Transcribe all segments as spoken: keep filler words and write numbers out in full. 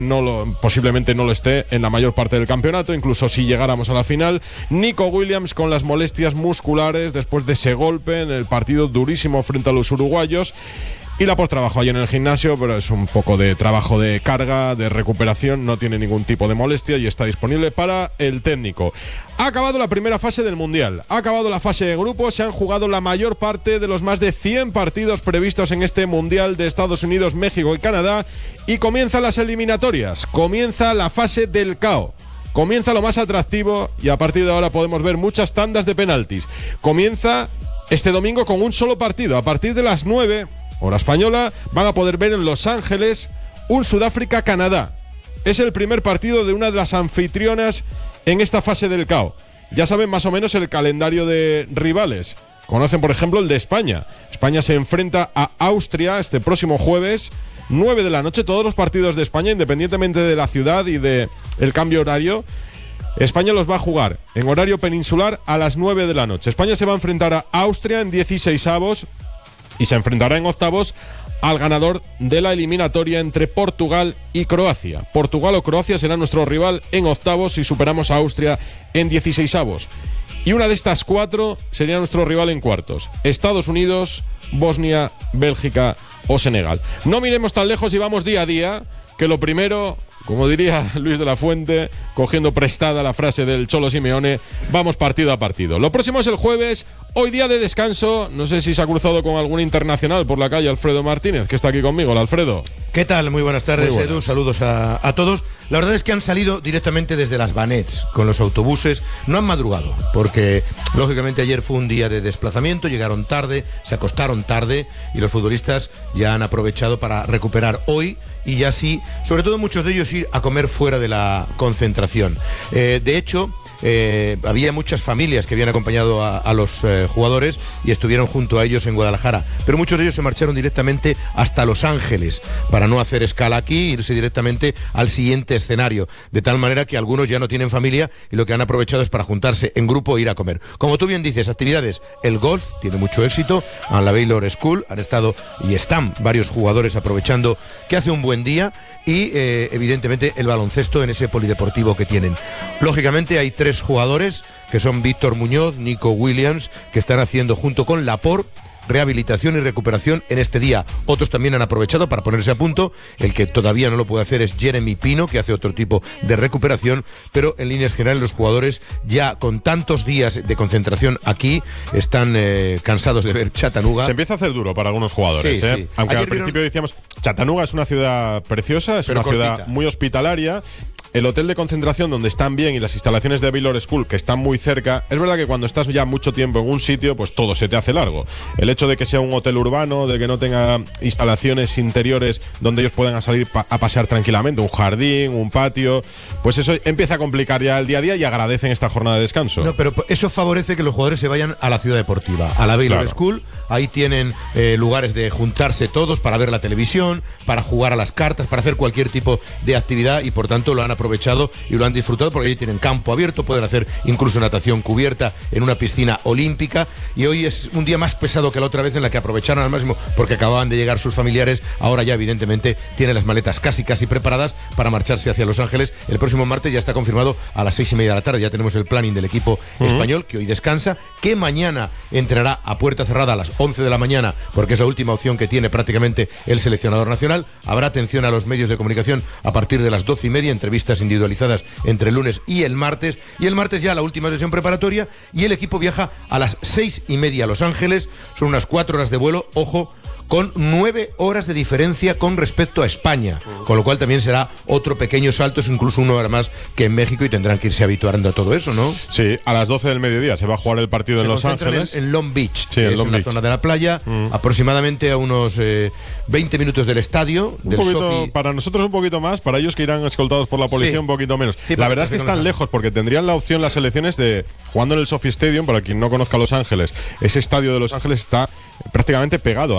no lo, posiblemente no lo esté en la mayor parte del campeonato, incluso si llegáramos a la final. Nico Williams con las molestias musculares después de ese golpe en el partido durísimo frente a los uruguayos. Y la por trabajo allí en el gimnasio, pero es un poco de trabajo de carga, de recuperación, no tiene ningún tipo de molestia y está disponible para el técnico. Ha acabado la primera fase del Mundial, ha acabado la fase de grupos, se han jugado la mayor parte de los más de cien partidos previstos en este Mundial de Estados Unidos, México y Canadá, y comienzan las eliminatorias, comienza la fase del caos. Comienza lo más atractivo y a partir de ahora podemos ver muchas tandas de penaltis. Comienza este domingo con un solo partido, a partir de las nueve... hora española, van a poder ver en Los Ángeles un Sudáfrica-Canadá. Es el primer partido de una de las anfitrionas en esta fase del caos. Ya saben más o menos el calendario de rivales. Conocen, por ejemplo, el de España. España se enfrenta a Austria este próximo jueves, nueve de la noche, todos los partidos de España, independientemente de la ciudad y de el cambio horario. España los va a jugar en horario peninsular a las nueve de la noche. España se va a enfrentar a Austria en dieciseisavos y se enfrentará en octavos al ganador de la eliminatoria entre Portugal y Croacia. Portugal o Croacia será nuestro rival en octavos si superamos a Austria en dieciseisavos. Y una de estas cuatro sería nuestro rival en cuartos. Estados Unidos, Bosnia, Bélgica o Senegal. No miremos tan lejos y vamos día a día, que lo primero, como diría Luis de la Fuente, cogiendo prestada la frase del Cholo Simeone, vamos partido a partido. Lo próximo es el jueves, hoy día de descanso. No sé si se ha cruzado con algún internacional por la calle Alfredo Martínez, que está aquí conmigo. Hola, Alfredo. ¿Qué tal? Muy buenas tardes, Muy buenas. Edu. Saludos a, a todos. La verdad es que han salido directamente desde las Banets con los autobuses. No han madrugado, porque lógicamente ayer fue un día de desplazamiento, llegaron tarde, se acostaron tarde y los futbolistas ya han aprovechado para recuperar hoy y ya sí, sobre todo muchos de ellos ir a comer fuera de la concentración. Eh, de hecho, Eh, había muchas familias que habían acompañado a, a los eh, jugadores y estuvieron junto a ellos en Guadalajara, pero muchos de ellos se marcharon directamente hasta Los Ángeles para no hacer escala aquí e irse directamente al siguiente escenario, de tal manera que algunos ya no tienen familia y lo que han aprovechado es para juntarse en grupo e ir a comer. Como tú bien dices, actividades, el golf tiene mucho éxito en la Baylor School, han estado y están varios jugadores aprovechando que hace un buen día y eh, evidentemente el baloncesto en ese polideportivo que tienen. Lógicamente hay tres jugadores que son Víctor Muñoz, Nico Williams, que están haciendo junto con Laporte rehabilitación y recuperación en este día. Otros también han aprovechado para ponerse a punto. El que todavía no lo puede hacer es Jeremy Pino, que hace otro tipo de recuperación, pero en líneas generales los jugadores ya con tantos días de concentración aquí están eh, cansados de ver Chattanooga. Se empieza a hacer duro para algunos jugadores, sí, ¿eh? sí. Aunque Ayer al principio vieron... decíamos, Chattanooga es una ciudad preciosa, es pero una cortita. ciudad muy hospitalaria. El hotel de concentración donde están bien y las instalaciones de Baylor School que están muy cerca, es verdad que cuando estás ya mucho tiempo en un sitio, pues todo se te hace largo. El hecho de que sea un hotel urbano, de que no tenga instalaciones interiores donde ellos puedan salir pa- a pasear tranquilamente, un jardín, un patio, pues eso empieza a complicar ya el día a día y agradecen esta jornada de descanso. No, pero eso favorece que los jugadores se vayan a la ciudad deportiva, a la Baylor Claro. School. Ahí tienen eh, lugares de juntarse todos para ver la televisión, para jugar a las cartas, para hacer cualquier tipo de actividad y por tanto lo han aprovechado y lo han disfrutado porque ahí tienen campo abierto, pueden hacer incluso natación cubierta en una piscina olímpica y hoy es un día más pesado que la otra vez en la que aprovecharon al máximo porque acababan de llegar sus familiares. Ahora ya evidentemente tienen las maletas casi casi preparadas para marcharse hacia Los Ángeles. El próximo martes ya está confirmado a las seis y media de la tarde, ya tenemos el planning del equipo uh-huh. español que hoy descansa, que mañana entrará a puerta cerrada a las once de la mañana porque es la última opción que tiene prácticamente el seleccionador nacional. Habrá atención a los medios de comunicación a partir de las doce y media, entrevistas individualizadas entre el lunes y el martes, y el martes ya la última sesión preparatoria y el equipo viaja a las seis y media a Los Ángeles. Son unas cuatro horas de vuelo, ojo, con nueve horas de diferencia con respecto a España, con lo cual también será otro pequeño salto, es incluso una hora más que en México y tendrán que irse habituando a todo eso, ¿no? Sí, a las doce del mediodía se va a jugar el partido se en Los Ángeles. En, en Long Beach, sí, que en es Long una Beach. zona de la playa, mm. aproximadamente a unos eh, veinte minutos del estadio. Un del poquito, Sophie... Para nosotros un poquito más, para ellos que irán escoltados por la policía sí. un poquito menos. Sí, la verdad es que están no lejos porque tendrían la opción las selecciones de, jugando en el Sophie Stadium, para quien no conozca Los Ángeles, ese estadio de Los Ángeles está prácticamente pegado al aeropuerto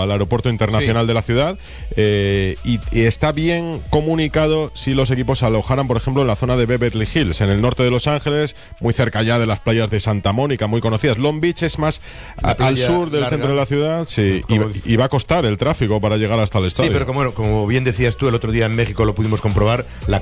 aeropuerto internacional Sí. de la ciudad, eh, y, y está bien comunicado si los equipos se alojaran, por ejemplo, en la zona de Beverly Hills, en el norte de Los Ángeles, muy cerca ya de las playas de Santa Mónica, muy conocidas. Long Beach es más a, al sur del larga. centro de la ciudad, sí, Como y, y va a costar el tráfico para llegar hasta el estadio. Sí, pero como, bueno, como bien decías tú, el otro día en México lo pudimos comprobar, la